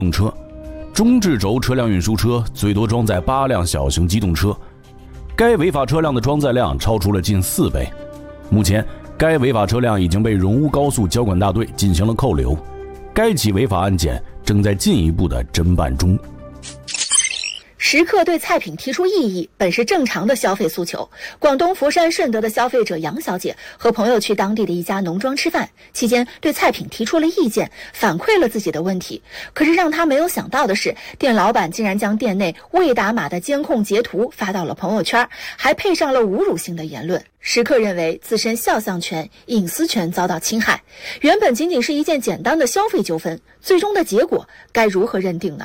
动车，中置轴车辆运输车最多装载8辆小型机动车，该违法车辆的装载量超出了近4倍。目前，该违法车辆已经被荣乌高速交管大队进行了扣留，该起违法案件正在进一步的侦办中。 食客对菜品提出异议，本是正常的消费诉求。广东佛山顺德的消费者杨小姐和朋友去当地的一家农庄吃饭，期间对菜品提出了意见，反馈了自己的问题。可是让她没有想到的是，店老板竟然将店内未打码的监控截图发到了朋友圈，还配上了侮辱性的言论。食客认为自身肖像权、隐私权遭到侵害，原本仅仅是一件简单的消费纠纷，最终的结果该如何认定呢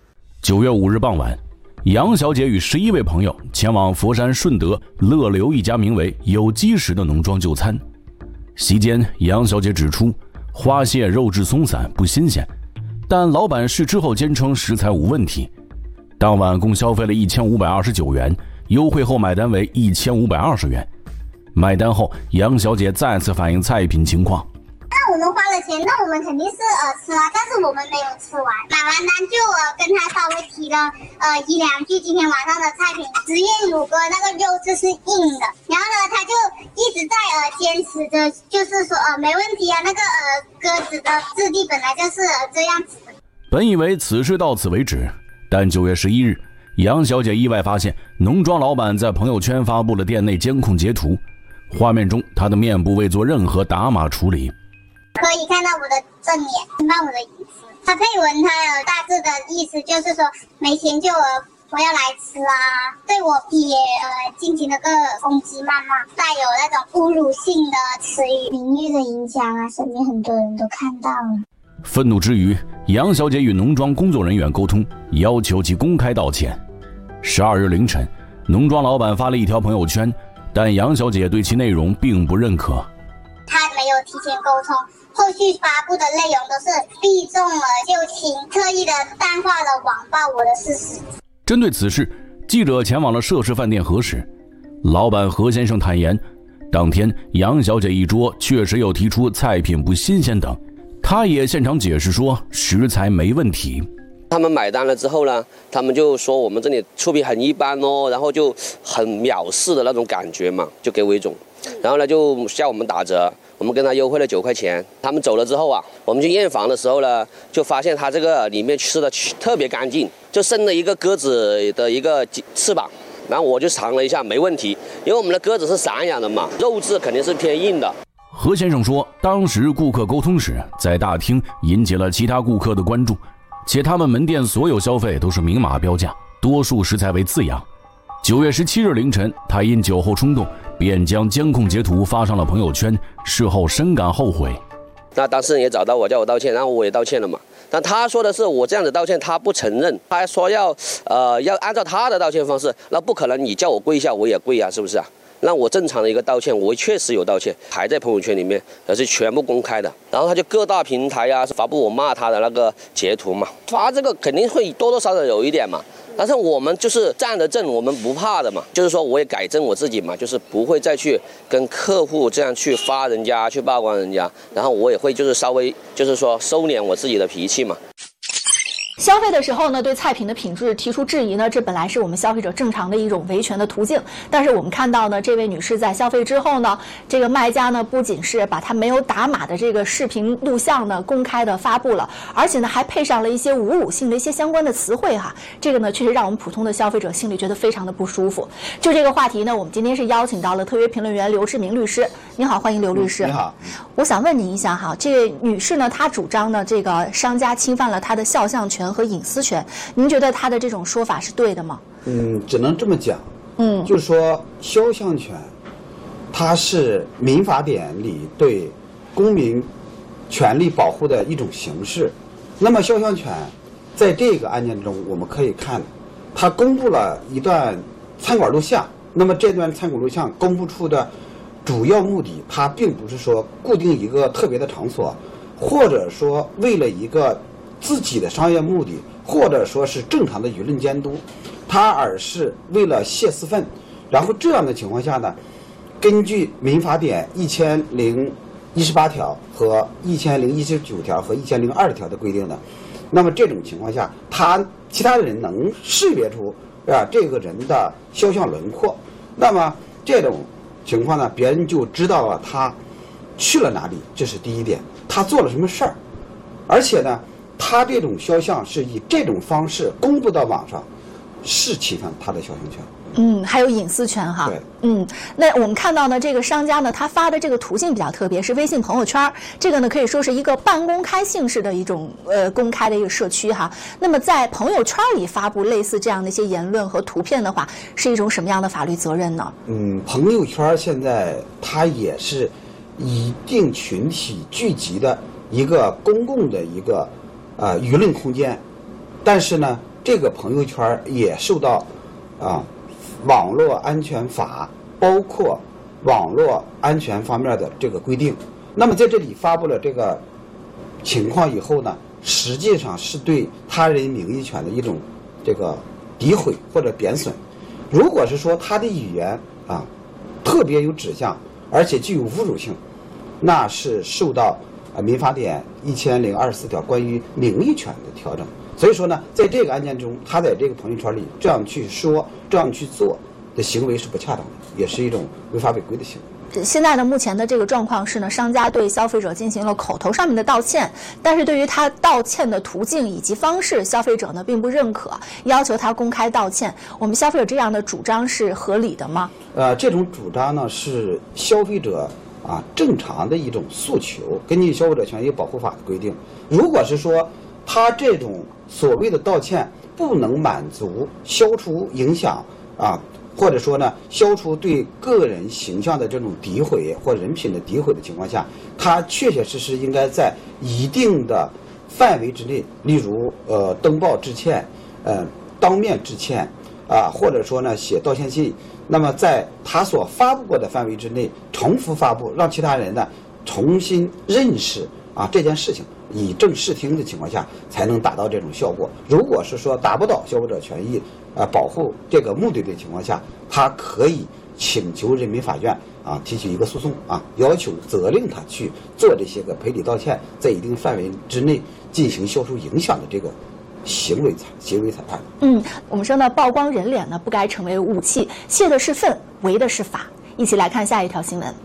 ？9月5日傍晚，杨小姐与11位朋友前往佛山顺德乐流一家名为有机食的农庄就餐。席间，杨小姐指出花蟹肉质松散不新鲜，但老板试吃后坚称食材无问题。当晚共消费了1529元，优惠后买单为1520元。买单后，杨小姐再次反映菜品情况。 那我们花了钱，那我们肯定是吃了，但是我们没有吃完。买完单就跟他稍微提了1、2句今天晚上的菜品，实验乳鸽那个肉质是硬的，然后呢他就一直在坚持着，就是说没问题啊，那个鸽子的质地本来就是这样子的。 本以为此事到此为止，但9月11日，杨小姐意外发现农庄老板在朋友圈发布了店内监控截图，画面中他的面部未做任何打码处理。 可以看到我的正脸，侵犯我的隐私。他配文他大致的意思就是说没钱就不要来吃啊，对我也进行了个攻击谩骂，带有那种侮辱性的词语，名誉的影响啊，身边很多人都看到了。 愤怒之余，杨小姐与农庄工作人员沟通，要求其公开道歉。12日凌晨，农庄老板发了一条朋友圈，但杨小姐对其内容并不认可。 他没有提前沟通，后续发布的内容都是避重而就轻，特意的淡化了网暴我的事实。 针对此事，记者前往了涉事饭店核实。老板何先生坦言，当天杨小姐一桌确实有提出菜品不新鲜等，他也现场解释说食材没问题。 他们买单了之后呢，他们就说我们这里出品很一般哦，然后就很藐视的那种感觉嘛，就给我一种，然后呢就向我们打折，我们跟他优惠了9块钱。他们走了之后啊，我们去验房的时候呢，就发现他这个里面吃的特别干净，就剩了一个鸽子的一个翅膀，然后我就尝了一下，没问题，因为我们的鸽子是散养的嘛，肉质肯定是偏硬的。 何先生说，当时顾客沟通时在大厅引起了其他顾客的关注，且他们门店所有消费都是明码标价，多数食材为自养。9月17日凌晨，他因酒后冲动，便将监控截图发上了朋友圈，事后深感后悔。 那当事人也找到我，叫我道歉，然后我也道歉了嘛。但他说的是我这样子道歉，他不承认，他还说要按照他的道歉方式，那不可能，你叫我跪下我也跪啊，是不是啊？那我正常的一个道歉，我确实有道歉，还在朋友圈里面，而是全部公开的。然后他就各大平台啊发布我骂他的那个截图嘛，发这个肯定会多多少少有一点嘛。但是我们就是站得正，我们不怕的嘛。就是说我也改正我自己嘛，就是不会再去跟客户这样去发人家，去曝光人家。然后我也会就是稍微就是说收敛我自己的脾气嘛。 消费的时候呢，对菜品的品质提出质疑呢，这本来是我们消费者正常的一种维权的途径。但是我们看到呢，这位女士在消费之后呢，这个卖家呢不仅是把她没有打码的这个视频录像呢公开的发布了，而且呢还配上了一些侮辱性的一些相关的词汇哈。这个呢确实让我们普通的消费者心里觉得非常的不舒服。就这个话题呢，我们今天是邀请到了特约评论员刘志明律师。你好，欢迎刘律师。 你好。 我想问您一下哈，这位女士呢，她主张呢这个商家侵犯了她的肖像权和隐私权，您觉得她的这种说法是对的吗？ 只能这么讲。就是说肖像权，它是民法典里对公民权利保护的一种形式。那么肖像权在这个案件中，我们可以看，它公布了一段餐馆录像。那么这段餐馆录像公布出的主要目的，它并不是说固定一个特别的场所，或者说为了一个自己的商业目的，或者说是正常的舆论监督，它而是为了泄私愤。然后这样的情况下呢，根据民法典1018条和1019条和1002条的规定呢， 那么这种情况下，其他的人能识别出这个人的肖像轮廓，那么这种情况呢，别人就知道了他去了哪里，这是第一点，他做了什么事儿，而且呢，他这种肖像是以这种方式公布到网上，是侵犯他的肖像权。 还有隐私权哈。 对， 那我们看到呢，这个商家呢，他发的这个途径比较特别，是微信朋友圈，这个呢可以说是一个半公开性质的一种公开的一个社区哈。那么在朋友圈里发布类似这样的一些言论和图片的话，是一种什么样的法律责任呢？ 朋友圈现在它也是一定群体聚集的一个公共的一个舆论空间，但是呢，这个朋友圈也受到网络安全法包括网络安全方面的这个规定。那么在这里发布了这个情况以后呢，实际上是对他人名誉权的一种这个诋毁或者贬损。如果是说他的语言特别有指向，而且具有侮辱性，那是受到民法典1024条关于名誉权的调整。所以说呢，在这个案件中，他在这个朋友圈里这样去说、这样去做的行为是不恰当的，也是一种违法违规的行为。 现在呢，目前的这个状况是呢，商家对消费者进行了口头上面的道歉，但是对于他道歉的途径以及方式，消费者呢并不认可，要求他公开道歉。我们消费者这样的主张是合理的吗？ 这种主张呢是消费者正常的一种诉求，根据《消费者权益保护法》的规定，如果是说他这种所谓的道歉不能满足消除影响或者说呢消除对个人形象的这种诋毁或人品的诋毁的情况下，他确确实实应该在一定的范围之内，例如登报致歉，当面致歉或者说呢写道歉信，那么在他所发布过的范围之内重复发布，让其他人呢重新认识这件事情，以正视听的情况下才能达到这种效果。如果是说达不到消费者权益保护这个目的的情况下，他可以请求人民法院提起一个诉讼要求责令他去做这些个赔礼道歉，在一定范围之内进行消除影响的这个行为裁判。 我们说呢，曝光人脸呢不该成为武器，泄的是愤，违的是法。一起来看下一条新闻。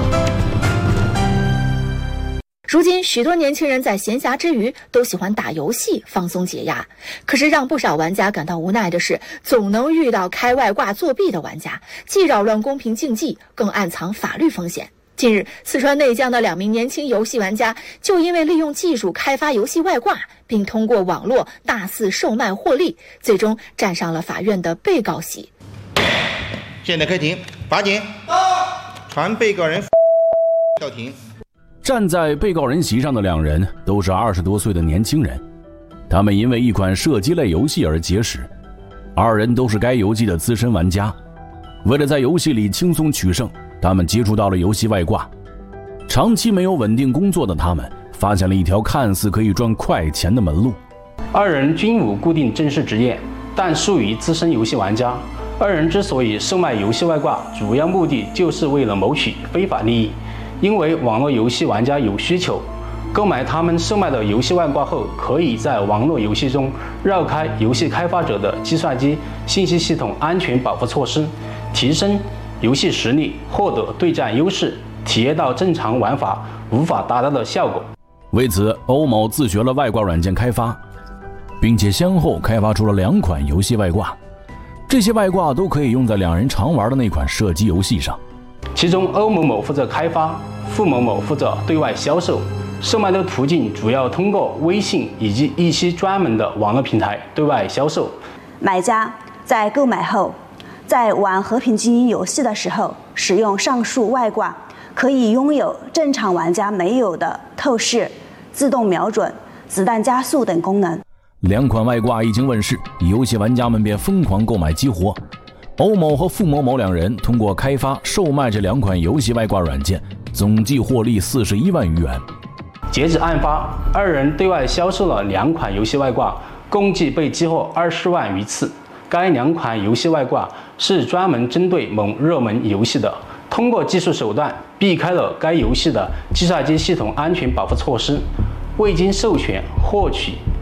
如今，许多年轻人在闲暇之余都喜欢打游戏放松解压。可是让不少玩家感到无奈的是，总能遇到开外挂作弊的玩家，既扰乱公平竞技，更暗藏法律风险。近日，四川内江的2名年轻游戏玩家就因为利用技术开发游戏外挂，并通过网络大肆售卖获利，最终站上了法院的被告席。 现在开庭，法警传被告人到庭。 站在被告人席上的2人都是20多岁的年轻人，他们因为一款射击类游戏而结识，2人都是该游戏的资深玩家。为了在游戏里轻松取胜，他们接触到了游戏外挂。长期没有稳定工作的他们，发现了一条看似可以赚快钱的门路。 2人均无固定正式职业，但属于资深游戏玩家。2人之所以售卖游戏外挂，主要目的就是为了谋取非法利益。因为网络游戏玩家有需求，购买他们售卖的游戏外挂后，可以在网络游戏中绕开游戏开发者的计算机信息系统安全保护措施，提升游戏实力，获得对战优势，体验到正常玩法无法达到的效果。 为此，欧某自学了外挂软件开发，并且先后开发出了2款游戏外挂。这些外挂都可以用在2人常玩的那款射击游戏上。 其中，欧某某负责开发，付某某负责对外销售。售卖的途径主要通过微信以及一些专门的网络平台对外销售。 买家在购买后，在玩和平精英游戏的时候，使用上述外挂，可以拥有正常玩家没有的透视、自动瞄准、子弹加速等功能。 2款外挂一经问世，游戏玩家们便疯狂购买激活。欧某和付某某2人通过开发、售卖这2款游戏外挂软件，总计获利41万余元。 截至案发，2人对外销售了2款游戏外挂，共计被激活20万余次。该2款游戏外挂是专门针对某热门游戏的，通过技术手段避开了该游戏的计算机系统安全保护措施，未经授权获取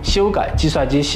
修改计算机系